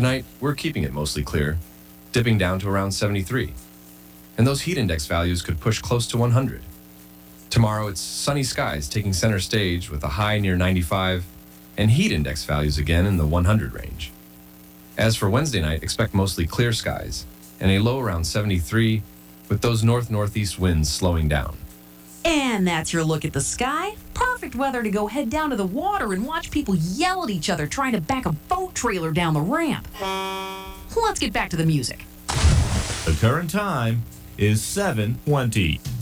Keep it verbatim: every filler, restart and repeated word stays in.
Tonight, we're keeping it mostly clear, dipping down to around seventy-three. And those heat index values could push close to one hundred. Tomorrow, it's sunny skies taking center stage with a high near ninety-five and heat index values again in the one hundred range. As for Wednesday night, expect mostly clear skies and a low around seventy-three with those north-northeast winds slowing down. And that's your look at the sky. Perfect weather to go head down to the water and watch people yell at each other trying to back a boat trailer down the ramp. Let's get back to the music. The current time is seven twenty.